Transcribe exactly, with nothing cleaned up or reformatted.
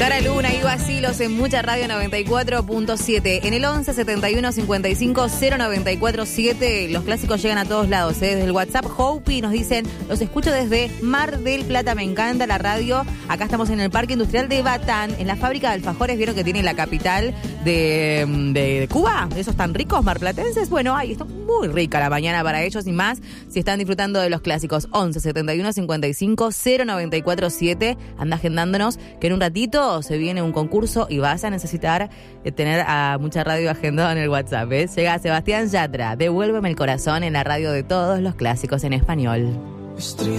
Cara Luna y Vacilos en Mucha Radio noventa y cuatro punto siete. En el once setenta y uno cincuenta y cinco cero noventa y cuatro siete, los clásicos llegan a todos lados, ¿eh? Desde el WhatsApp, Hopi nos dicen, los escucho desde Mar del Plata, me encanta la radio. Acá estamos en el Parque Industrial de Batán, en la fábrica de alfajores, vieron que tiene la capital de, de, de Cuba, esos tan ricos marplatenses. Bueno, ay, está muy rica la mañana para ellos y más si están disfrutando de los clásicos. Once setenta y uno cincuenta y cinco cero noventa y cuatro siete, anda agendándonos que en un ratito se viene un concurso y vas a necesitar tener a Mucha Radio agendado en el WhatsApp, ¿eh? Llega Sebastián Yatra, Devuélveme el corazón, en la radio de todos los clásicos en español.